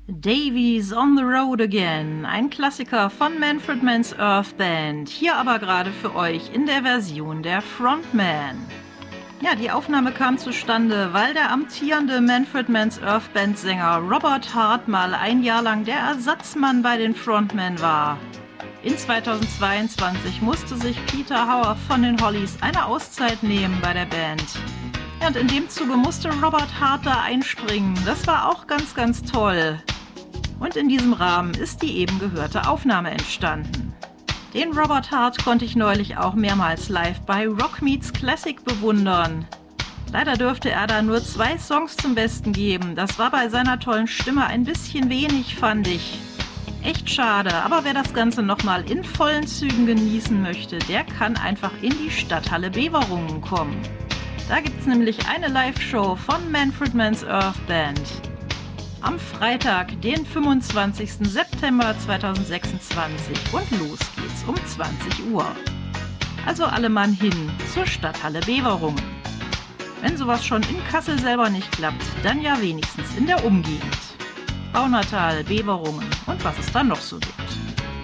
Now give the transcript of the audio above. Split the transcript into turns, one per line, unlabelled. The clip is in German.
Davies on the Road Again, ein Klassiker von Manfred Mann's Earth Band, hier aber gerade für euch in der Version der Frontman. Ja, die Aufnahme kam zustande, weil der amtierende Manfred Mann's Earth Band Sänger Robert Hart mal ein Jahr lang der Ersatzmann bei den Frontmen war. In 2022 musste sich Peter Howarth von den Hollies eine Auszeit nehmen bei der Band. Ja, und in dem Zuge musste Robert Hart da einspringen. Das war auch ganz toll. Und in diesem Rahmen ist die eben gehörte Aufnahme entstanden. Den Robert Hart konnte ich neulich auch mehrmals live bei Rock Meets Classic bewundern. Leider dürfte er da nur 2 Songs zum Besten geben. Das war bei seiner tollen Stimme ein bisschen wenig, fand ich. Echt schade, aber wer das Ganze nochmal in vollen Zügen genießen möchte, der kann einfach in die Stadthalle Beverungen kommen. Da gibt's nämlich eine Live-Show von Manfred Mann's Earth Band. Am Freitag, den 25. September 2026 und los geht's um 20 Uhr. Also alle Mann hin zur Stadthalle Beverungen. Wenn sowas schon in Kassel selber nicht klappt, dann ja wenigstens in der Umgegend. Baunatal, Beverungen und was es dann noch so gibt.